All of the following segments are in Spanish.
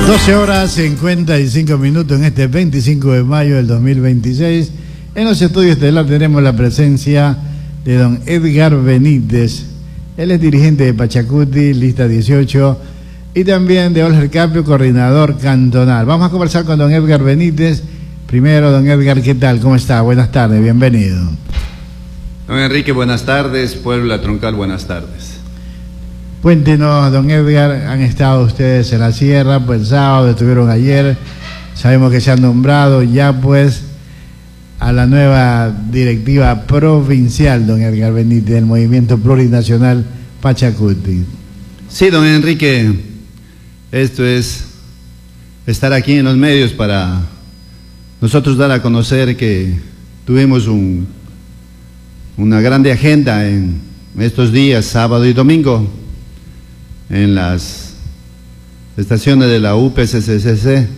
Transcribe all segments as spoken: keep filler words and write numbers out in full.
doce horas cincuenta y cinco minutos en este veinticinco de mayo del dos mil veintiséis. En los estudios estelar tenemos la presencia de don Edgar Benítez. Él es dirigente de Pachacuti, lista dieciocho, y también de Olger Carpio, coordinador cantonal. Vamos a conversar con don Edgar Benítez. Primero, don Edgar, ¿qué tal? ¿Cómo está? Buenas tardes, bienvenido. Don Enrique, buenas tardes. Pueblo La Troncal, buenas tardes. Cuéntenos, don Edgar, han estado ustedes en la sierra, pues el sábado, estuvieron ayer, sabemos que se han nombrado ya pues a la nueva directiva provincial, don Edgar Benítez, del Movimiento Plurinacional Pachacuti. Sí, don Enrique, esto es estar aquí en los medios para nosotros dar a conocer que tuvimos un, una grande agenda en estos días, sábado y domingo, en las estaciones de la U P C C C,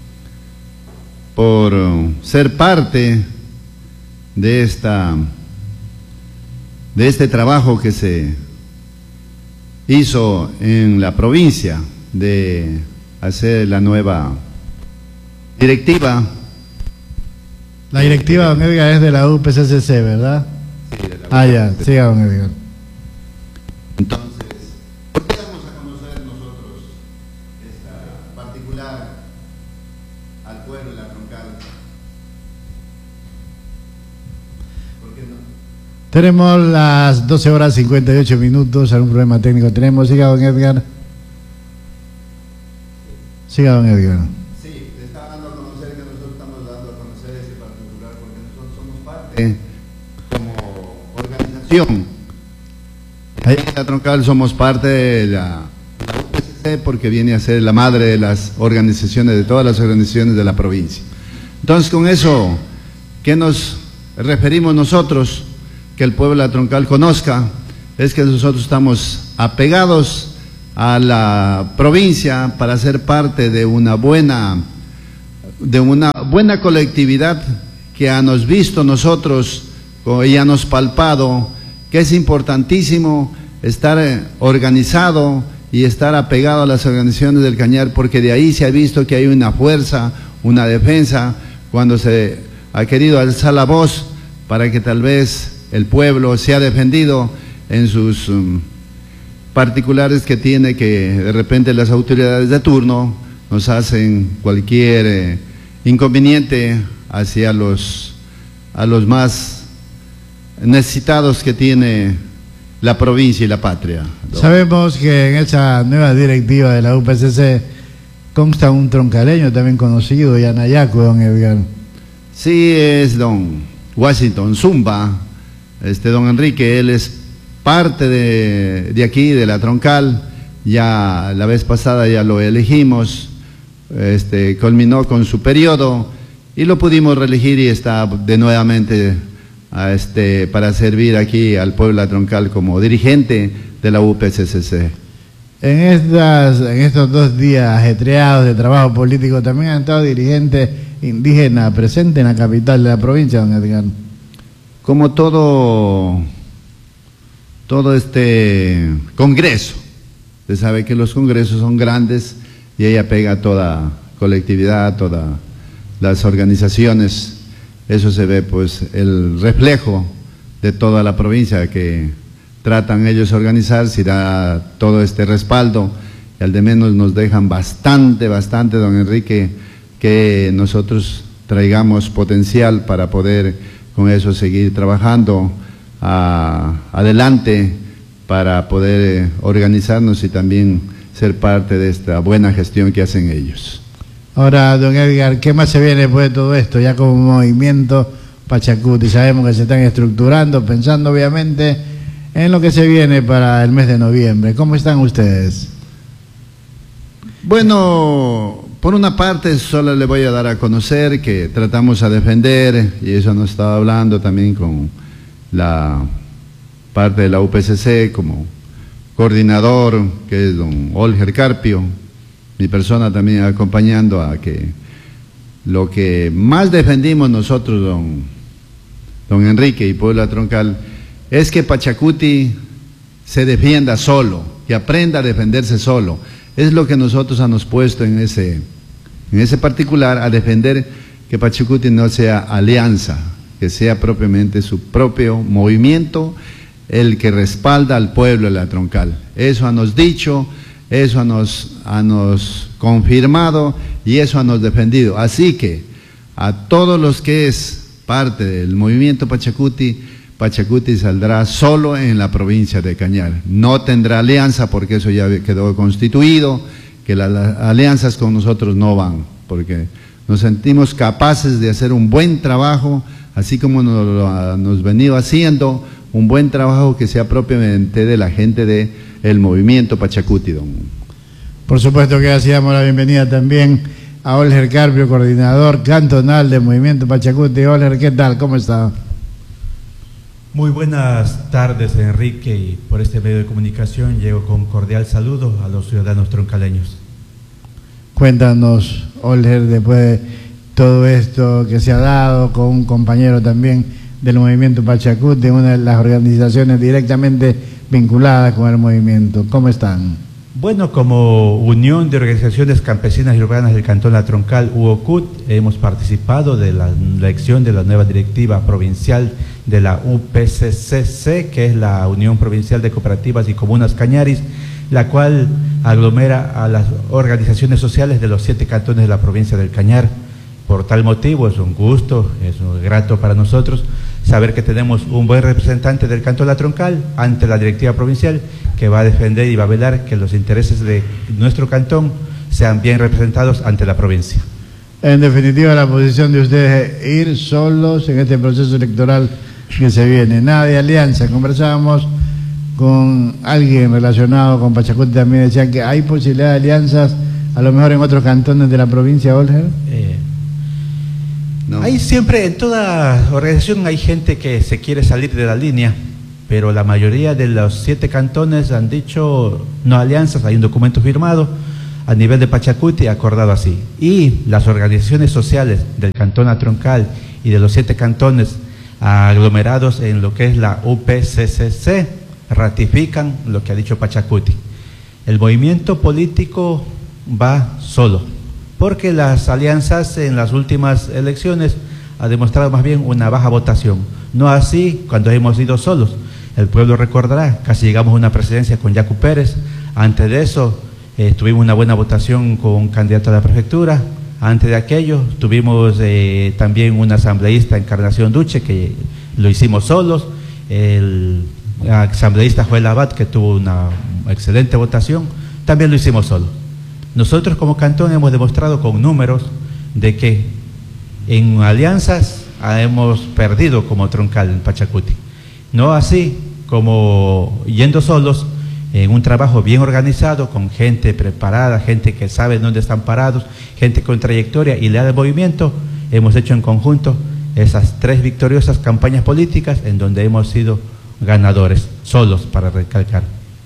por ser parte de esta de este trabajo que se hizo en la provincia de hacer la nueva directiva. La directiva, don Edgar, es de la U P C C C, ¿verdad? Sí, de la Ah, ya, siga, don Edgar. Entonces, ¿por qué damos a conocer nosotros esta particular al pueblo de La Troncal? ¿Por qué no? Tenemos las doce horas cincuenta y ocho minutos, algún problema técnico tenemos. Siga, don Edgar. Siga, don Edgar. Sí, le está dando a conocer que nosotros estamos dando a conocer ese particular porque nosotros somos parte como organización. En La Troncal somos parte de la, la U P C C porque viene a ser la madre de las organizaciones, de todas las organizaciones de la provincia. Entonces, con eso, ¿qué nos referimos nosotros? Que el pueblo de La Troncal conozca, es que nosotros estamos apegados a la provincia para ser parte de una buena, de una buena colectividad que ya nos visto nosotros, ya nos palpado, que es importantísimo estar organizado y estar apegado a las organizaciones del Cañar, porque de ahí se ha visto que hay una fuerza, una defensa, cuando se ha querido alzar la voz para que tal vez el pueblo sea defendido en sus um, particulares que tiene, que de repente las autoridades de turno nos hacen cualquier eh, inconveniente hacia los, a los más necesitados que tiene la provincia y la patria. Sabemos que en esa nueva directiva de la U P C C consta un troncaleño también conocido, Yanayacu, don Edgar. Sí, es don Washington Zumba, este don Enrique, él es parte de, de aquí, de La Troncal. Ya la vez pasada ya lo elegimos, este, culminó con su periodo y lo pudimos reelegir y está de nuevamente a este, para servir aquí al pueblo de La Troncal como dirigente de la U P C C C. En, estas, en estos dos días ajetreados de trabajo político también han estado dirigentes indígenas presentes en la capital de la provincia, don Edgar. Como todo, todo este congreso, se sabe que los congresos son grandes y ella pega a toda colectividad, a todas las organizaciones. Eso se ve pues el reflejo de toda la provincia que tratan ellos de organizarse y da todo este respaldo, y al de menos nos dejan bastante, bastante, don Enrique, que nosotros traigamos potencial para poder con eso seguir trabajando a, adelante para poder eh, organizarnos y también ser parte de esta buena gestión que hacen ellos. Ahora, don Edgar, ¿qué más se viene después de todo esto? Ya como movimiento Pachacuti, sabemos que se están estructurando, pensando obviamente en lo que se viene para el mes de noviembre. ¿Cómo están ustedes? Bueno, por una parte solo le voy a dar a conocer que tratamos a defender, y eso nos estaba hablando también con la parte de la U P C C como coordinador, que es don Olger Carpio, mi persona también acompañando a que lo que más defendimos nosotros, don, don Enrique y Pueblo La Troncal, es que Pachacuti se defienda solo, que aprenda a defenderse solo. Es lo que nosotros hemos puesto en ese, en ese particular, a defender que Pachacuti no sea alianza, que sea propiamente su propio movimiento el que respalda al pueblo de la Troncal. Eso nos dicho, eso nos ha nos confirmado y eso nos defendido. Así que a todos los que es parte del movimiento Pachacuti, Pachacuti saldrá solo en la provincia de Cañar. No tendrá alianza porque eso ya quedó constituido, que las, las alianzas con nosotros no van, porque nos sentimos capaces de hacer un buen trabajo, así como nos lo hemos venido haciendo, un buen trabajo que sea propiamente de la gente del movimiento Pachacuti, don. Por supuesto que hacíamos la bienvenida también a Olger Carpio, coordinador cantonal del movimiento Pachacuti. Olger, ¿qué tal? ¿Cómo está? Muy buenas tardes, Enrique, y por este medio de comunicación llego con cordial saludo a los ciudadanos troncaleños. Cuéntanos, Olger, después de todo esto que se ha dado con un compañero también del movimiento Pachacuti, una de las organizaciones directamente vinculadas con el movimiento. ¿Cómo están? Bueno, como Unión de Organizaciones Campesinas y Urbanas del Cantón La Troncal, U O C U T, hemos participado de la elección de la nueva directiva provincial de la U P C C C, que es la Unión Provincial de Cooperativas y Comunas Cañaris, la cual aglomera a las organizaciones sociales de los siete cantones de la provincia del Cañar. Por tal motivo es un gusto, es un grato para nosotros saber que tenemos un buen representante del Cantón La Troncal ante la directiva provincial que va a defender y va a velar que los intereses de nuestro cantón sean bien representados ante la provincia. En definitiva, la posición de ustedes es ir solos en este proceso electoral que se viene, nada de alianza. Conversábamos con alguien relacionado con Pachacuti, también decía que hay posibilidad de alianzas a lo mejor en otros cantones de la provincia, Olger. Eh, no. Hay siempre, en toda organización hay gente que se quiere salir de la línea, pero la mayoría de los siete cantones han dicho no alianzas, hay un documento firmado a nivel de Pachacuti acordado así. Y las organizaciones sociales del Cantón La Troncal y de los siete cantones aglomerados en lo que es la U P C C C ratifican lo que ha dicho Pachacuti. El movimiento político va solo, porque las alianzas en las últimas elecciones ha demostrado más bien una baja votación. No así cuando hemos ido solos. El pueblo recordará, casi llegamos a una presidencia con Yacu Pérez. Antes de eso eh, tuvimos una buena votación con un candidato a la prefectura. Antes de aquello tuvimos eh, también un asambleísta, Encarnación Duche, que lo hicimos solos. El asambleísta Joel Abad, que tuvo una excelente votación, también lo hicimos solos. Nosotros como cantón hemos demostrado con números de que en alianzas hemos perdido como Troncal en Pachacuti. No así como yendo solos en un trabajo bien organizado, con gente preparada, gente que sabe dónde están parados, gente con trayectoria y leal al movimiento. Hemos hecho en conjunto esas tres victoriosas campañas políticas en donde hemos sido ganadores, solos, para recalcar.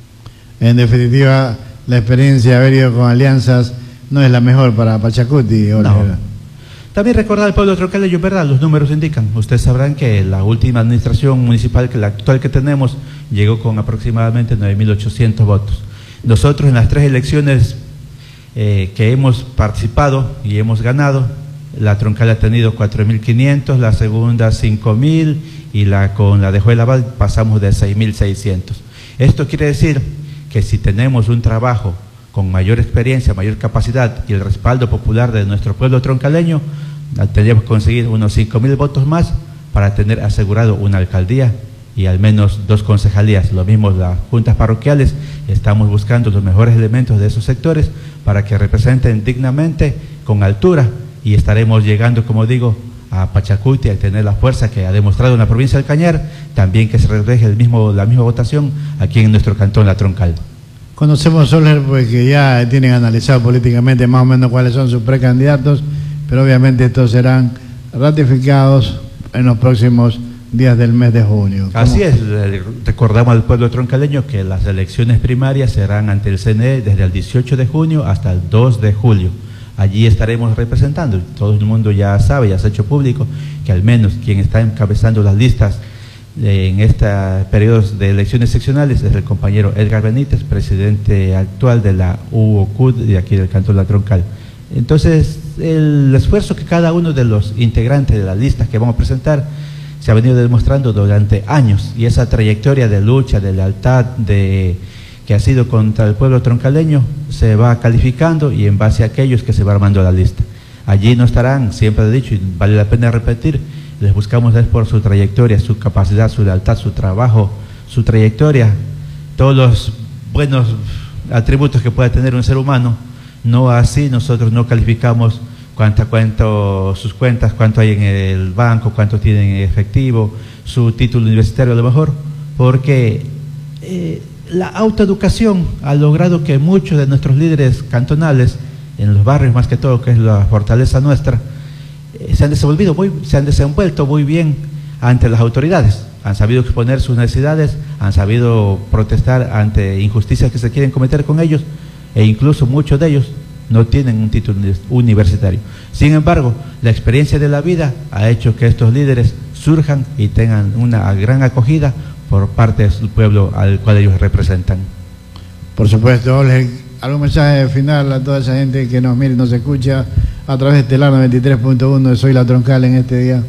En definitiva, la experiencia de haber ido con alianzas no es la mejor para Pachacuti. No. También recordar al pueblo troncaleño, ¿verdad? Los números indican. Ustedes sabrán que la última administración municipal, que la actual que tenemos, llegó con aproximadamente nueve mil ochocientos votos. Nosotros en las tres elecciones eh, que hemos participado y hemos ganado, la Troncal ha tenido cuatro mil quinientos, la segunda cinco mil y la con la de Joel Abad pasamos de seis mil seiscientos. Esto quiere decir que si tenemos un trabajo con mayor experiencia, mayor capacidad y el respaldo popular de nuestro pueblo troncaleño, tendríamos que conseguir unos cinco mil votos más para tener asegurado una alcaldía y al menos dos concejalías. Lo mismo las juntas parroquiales, estamos buscando los mejores elementos de esos sectores para que representen dignamente, con altura, y estaremos llegando, como digo, a Pachacuti a tener la fuerza que ha demostrado en la provincia del Cañar, también que se refleje el mismo, la misma votación aquí en nuestro cantón La Troncal. Conocemos, Olger, pues que ya tienen analizado políticamente más o menos cuáles son sus precandidatos, pero obviamente estos serán ratificados en los próximos días del mes de junio. ¿Cómo? Así es, recordamos al pueblo troncaleño que las elecciones primarias serán ante el C N E desde el dieciocho de junio hasta el dos de julio. Allí estaremos representando. Todo el mundo ya sabe, ya se ha hecho público, que al menos quien está encabezando las listas en este periodo de elecciones seccionales es el compañero Edgar Benítez, presidente actual de la U O C U D de aquí del Cantón La Troncal. Entonces, el esfuerzo que cada uno de los integrantes de la lista que vamos a presentar se ha venido demostrando durante años, y esa trayectoria de lucha, de lealtad, de que ha sido contra el pueblo troncaleño, se va calificando, y en base a aquellos que se va armando la lista. Allí no estarán, siempre he dicho, y vale la pena repetir, les buscamos es por su trayectoria, su capacidad, su lealtad, su trabajo, su trayectoria, todos los buenos atributos que puede tener un ser humano. No así, nosotros no calificamos cuánto, cuánto sus cuentas, cuánto hay en el banco, cuánto tienen en efectivo, su título universitario a lo mejor, porque eh, la autoeducación ha logrado que muchos de nuestros líderes cantonales, en los barrios más que todo, que es la fortaleza nuestra, eh, se han desenvolvido muy, se han desenvuelto muy bien ante las autoridades, han sabido exponer sus necesidades, han sabido protestar ante injusticias que se quieren cometer con ellos, e incluso muchos de ellos no tienen un título universitario. Sin embargo, la experiencia de la vida ha hecho que estos líderes surjan y tengan una gran acogida por parte del pueblo al cual ellos representan. Por supuesto, Olger, ¿algún mensaje final a toda esa gente que nos mira y nos escucha a través de Estelar noventa y tres punto uno de Soy La Troncal en este día?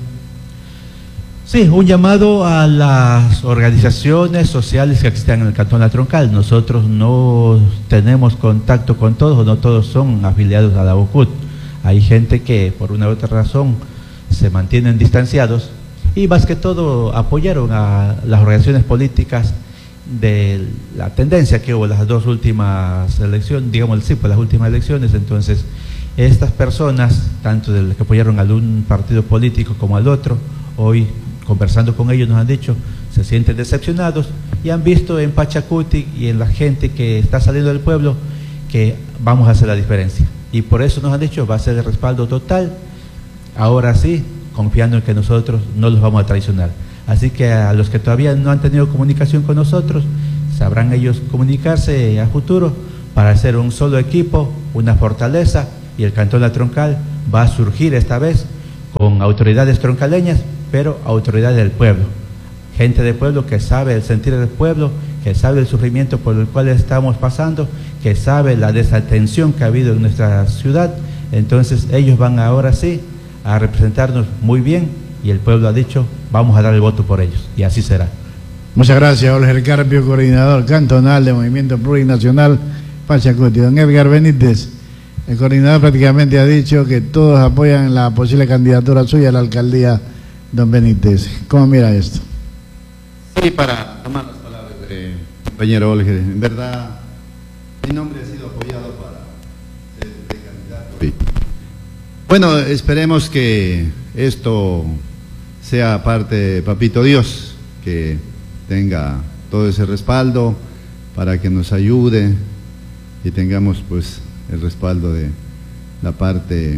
Sí, un llamado a las organizaciones sociales que existen en el Cantón La Troncal. Nosotros no tenemos contacto con todos, no todos son afiliados a la U O C U D. Hay gente que por una u otra razón se mantienen distanciados, y más que todo apoyaron a las organizaciones políticas de la tendencia que hubo en las dos últimas elecciones, digamos sí, pues las últimas elecciones. Entonces, estas personas, tanto de los que apoyaron a un partido político como al otro, hoy conversando con ellos nos han dicho, se sienten decepcionados y han visto en Pachacuti y en la gente que está saliendo del pueblo que vamos a hacer la diferencia. Y por eso nos han dicho, va a ser de respaldo total, ahora sí, confiando en que nosotros no los vamos a traicionar. Así que a los que todavía no han tenido comunicación con nosotros, sabrán ellos comunicarse a futuro para hacer un solo equipo, una fortaleza, y el Cantón La Troncal va a surgir esta vez con autoridades troncaleñas, pero autoridades del pueblo, gente del pueblo que sabe el sentir del pueblo, que sabe el sufrimiento por el cual estamos pasando, que sabe la desatención que ha habido en nuestra ciudad. Entonces ellos van ahora sí a representarnos muy bien, y el pueblo ha dicho, vamos a dar el voto por ellos, y así será. Muchas gracias, Olger Carpio, coordinador cantonal de Movimiento Plurinacional Pachacuti. Don Edgar Benítez, el coordinador, prácticamente ha dicho que todos apoyan la posible candidatura suya a la alcaldía. Don Benítez, ¿cómo mira esto? Sí, para tomar las palabras del compañero Olger, en verdad, mi nombre ha sido apoyado para ser de candidato. Bueno, esperemos que esto sea parte de Papito Dios, que tenga todo ese respaldo para que nos ayude y tengamos pues el respaldo de la parte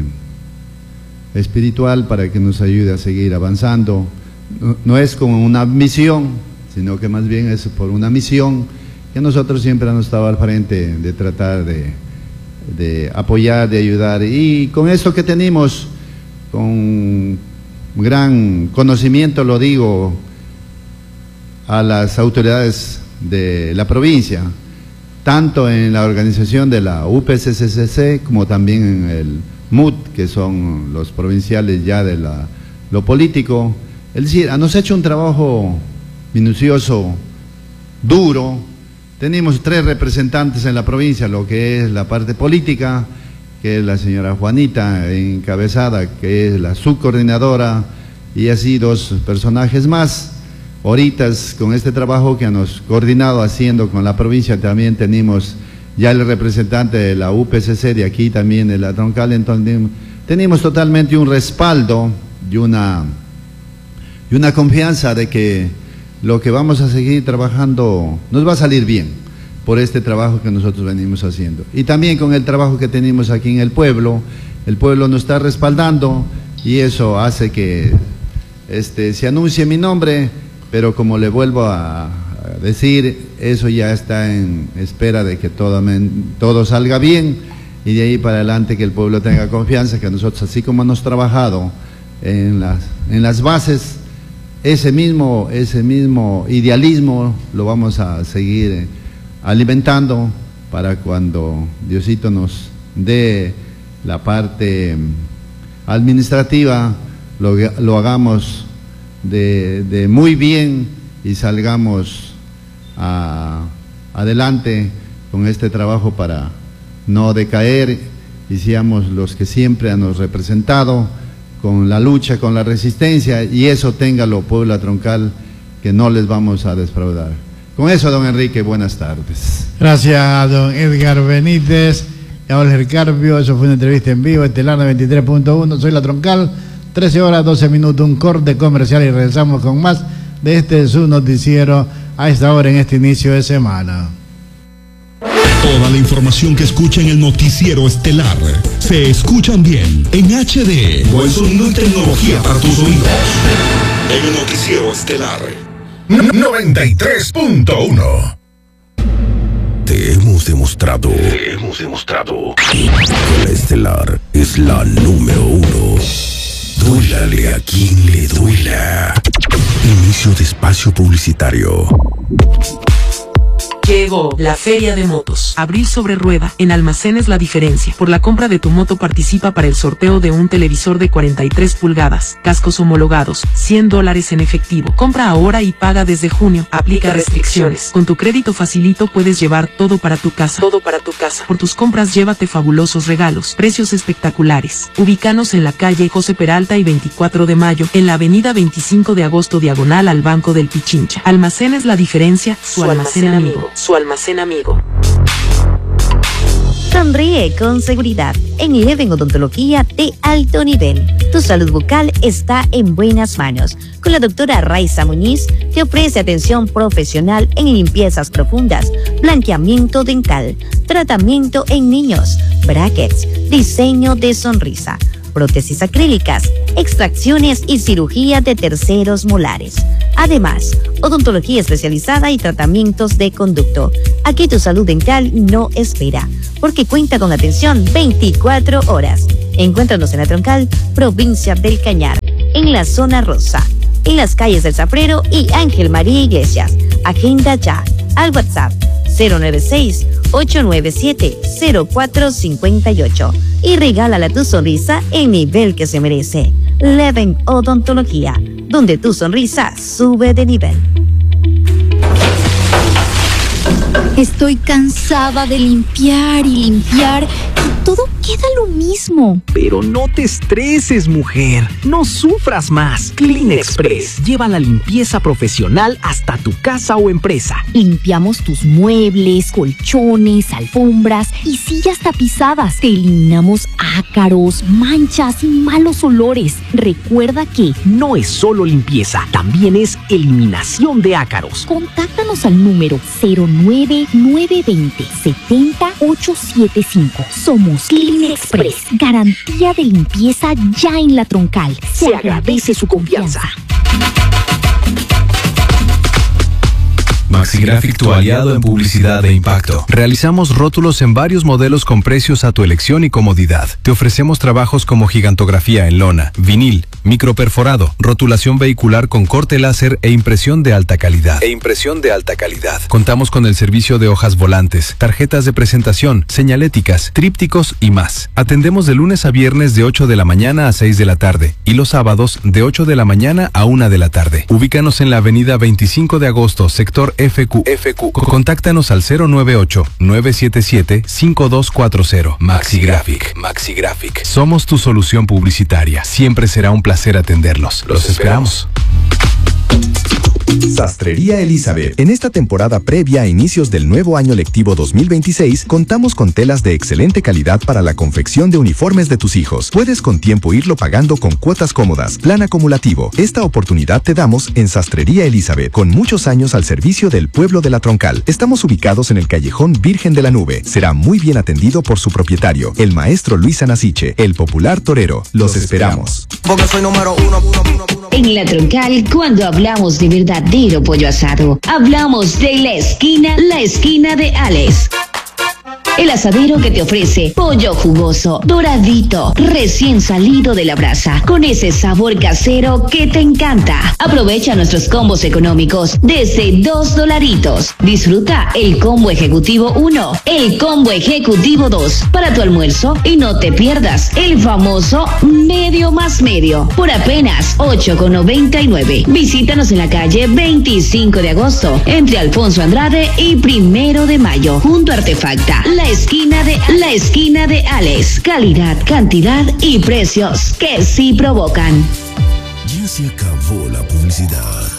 espiritual para que nos ayude a seguir avanzando. No, no es como una misión, sino que más bien es por una misión que nosotros siempre hemos estado al frente de tratar de, de apoyar, de ayudar, y con esto que tenemos, con gran conocimiento lo digo a las autoridades de la provincia, tanto en la organización de la U P C C C como también en el M U D, que son los provinciales ya de la, lo político. Es decir, nos ha hecho un trabajo minucioso, duro. Tenemos tres representantes en la provincia, lo que es la parte política, que es la señora Juanita encabezada, que es la subcoordinadora, y así dos personajes más. Ahorita con este trabajo que nos coordinado haciendo con la provincia, también tenemos ya el representante de la U P C C de aquí también, de La Troncal. Entonces tenemos totalmente un respaldo y una, y una confianza de que lo que vamos a seguir trabajando nos va a salir bien por este trabajo que nosotros venimos haciendo. Y también con el trabajo que tenemos aquí en el pueblo, el pueblo nos está respaldando, y eso hace que este, se anuncie mi nombre, pero como le vuelvo a decir, eso ya está en espera de que todo, todo salga bien, y de ahí para adelante que el pueblo tenga confianza que nosotros, así como hemos trabajado en las, en las bases, ese mismo, ese mismo idealismo lo vamos a seguir alimentando para cuando Diosito nos dé la parte administrativa, lo, lo hagamos de, de muy bien y salgamos a, adelante con este trabajo para no decaer y seamos los que siempre han representado con la lucha, con la resistencia, y eso téngalo, Puebla Troncal, que no les vamos a defraudar. Con eso, don Enrique, buenas tardes. Gracias, don Edgar Benítez. Jorge Carpio, eso fue una entrevista en vivo, Estelar veintitrés punto uno, soy La Troncal, trece horas, doce minutos, un corte comercial y regresamos con más de este su noticiero a esta hora en este inicio de semana. Toda la información que escucha en el noticiero estelar se escuchan bien en H D. Buen sonido y tecnología para tus oídos. En el noticiero estelar noventa y tres punto uno. Te hemos demostrado. Te hemos demostrado que la estelar es la número uno. Duélale a quien le duela. Inicio de espacio publicitario. Llegó la Feria de Motos. Abril sobre rueda, en Almacenes La Diferencia. Por la compra de tu moto participa para el sorteo de un televisor de cuarenta y tres pulgadas, cascos homologados, cien dólares en efectivo. Compra ahora y paga desde junio. Aplica restricciones. Con tu crédito facilito puedes llevar todo para tu casa. Todo para tu casa. Por tus compras llévate fabulosos regalos. Precios espectaculares. Ubícanos en la calle José Peralta y veinticuatro de mayo, en la avenida veinticinco de agosto diagonal al Banco del Pichincha. Almacenes La Diferencia, su, su almacén amigo. Su almacén amigo. Sonríe con seguridad en Leven Odontología de alto nivel. Tu salud bucal está en buenas manos. Con la doctora Raiza Muñiz, que ofrece atención profesional en limpiezas profundas, blanqueamiento dental, tratamiento en niños, brackets, diseño de sonrisa, prótesis acrílicas, extracciones y cirugía de terceros molares. Además, odontología especializada y tratamientos de conducto. Aquí tu salud dental no espera, porque cuenta con atención veinticuatro horas. Encuéntranos en La Troncal, provincia del Cañar, en la zona rosa, en las calles del Zaprero y Ángel María Iglesias. Agenda ya al WhatsApp cero nueve seis, ocho nueve siete, cero cuatro cinco ocho y regálala tu sonrisa en nivel que se merece. Leven Odontología, donde tu sonrisa sube de nivel. Estoy cansada de limpiar y limpiar y todo queda lo mismo. Pero no te estreses, mujer. No sufras más. Clean Express lleva la limpieza profesional hasta tu casa o empresa. Limpiamos tus muebles, colchones, alfombras y sillas tapizadas. Te eliminamos ácaros, manchas y malos olores. Recuerda que no es solo limpieza, también es eliminación de ácaros. Contáctanos al número cero nueve nueve dos cero, siete cero ocho siete cinco. Somos Clean Express, garantía de limpieza ya en La Troncal. Se, Se agradece su confianza. Maxigraphic, tu aliado en publicidad de impacto. Realizamos rótulos en varios modelos con precios a tu elección y comodidad. Te ofrecemos trabajos como gigantografía en lona, vinil, microperforado, rotulación vehicular con corte láser e impresión de alta calidad. E impresión de alta calidad. Contamos con el servicio de hojas volantes, tarjetas de presentación, señaléticas, trípticos y más. Atendemos de lunes a viernes de ocho de la mañana a seis de la tarde y los sábados de ocho de la mañana a una de la tarde. Ubícanos en la avenida veinticinco de agosto, sector F Q. F Q. Contáctanos al cero nueve ocho, nueve siete siete, cinco dos cuatro cero. Maxigraphic. Maxigraphic. Somos tu solución publicitaria. Siempre será un placer atenderlos. Los esperamos. Sastrería Elizabeth. En esta temporada previa a inicios del nuevo año lectivo dos mil veintiséis, contamos con telas de excelente calidad para la confección de uniformes de tus hijos. Puedes con tiempo irlo pagando con cuotas cómodas, plan acumulativo. Esta oportunidad te damos en Sastrería Elizabeth, con muchos años al servicio del pueblo de La Troncal. Estamos ubicados en el callejón Virgen de la Nube. Será muy bien atendido por su propietario, el maestro Luis Anasiche, el popular torero. Los esperamos. Porque soy número uno, uno, uno, uno. En La Troncal, cuando hablamos de verdadero pollo asado, hablamos de la esquina, la esquina de Alex. El asadero que te ofrece pollo jugoso, doradito, recién salido de la brasa, con ese sabor casero que te encanta. Aprovecha nuestros combos económicos desde dos dolaritos. Disfruta el combo ejecutivo uno, el combo ejecutivo dos para tu almuerzo y no te pierdas el famoso medio más medio por apenas ocho con noventa y nueve. Visítanos en la calle veinticinco de agosto entre Alfonso Andrade y Primero de Mayo, junto a Artefacta, la esquina de la esquina de Alex. Calidad, cantidad y precios que sí provocan. Ya se acabó la publicidad.